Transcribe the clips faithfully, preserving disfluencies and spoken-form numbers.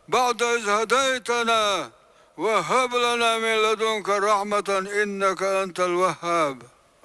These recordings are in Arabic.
بعد إذ هديتنا وهب لنا من لدنك رحمة إنك أنت الوهاب.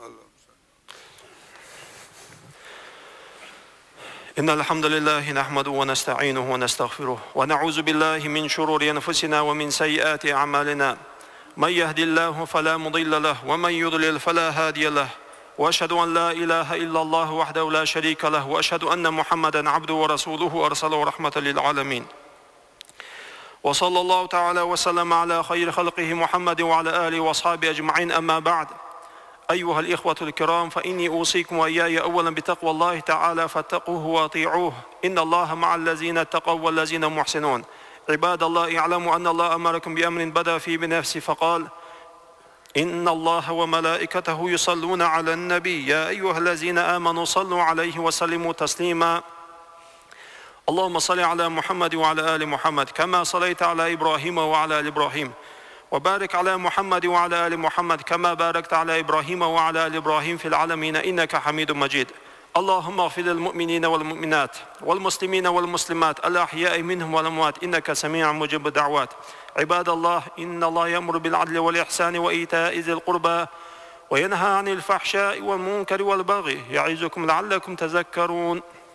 إن الحمد لله نحمده ونستعينه ونستغفره ونعوذ بالله من شرور أنفسنا ومن سيئات أعمالنا. من يهدي الله فلا مضل له ومن يضلل فلا هادي له، وأشهد أن لا إله إلا الله وحده لا شريك له، وأشهد أن محمدا عبده ورسوله أرسله رحمة للعالمين. وصلى الله تعالى وسلم على خير خلقه محمد وعلى آله وأصحابه أجمعين. أما بعد، أيها الإخوة الكرام، فإني أوصيكم وإياي أولا بتقوى الله تعالى فاتقوه وأطيعوه، إن الله مع الذين اتقوا والذين محسنون. عباد الله، اعلموا أن الله أمركم بأمر بدأ فيه بنفسه فقال: إن الله وملائكته يصلون على النبي يا أيها الذين آمنوا صلوا عليه وسلموا تسليما. اللهم صل على محمد وعلى آل محمد كما صليت على إبراهيم وعلى آل إبراهيم، وبارك على محمد وعلى آل محمد كما باركت على إبراهيم وعلى آل إبراهيم في العالمين إنك حميد مجيد. اللهم اغفر للمؤمنين والمؤمنات والمسلمين والمسلمات الأحياء منهم والأموات إنك سميع مجيب الدعوات. عباد الله، إن الله يأمر بالعدل والإحسان وإيتاء ذي القربى وينهى عن الفحشاء والمنكر والبغي، يعظكم لعلكم تذكرون.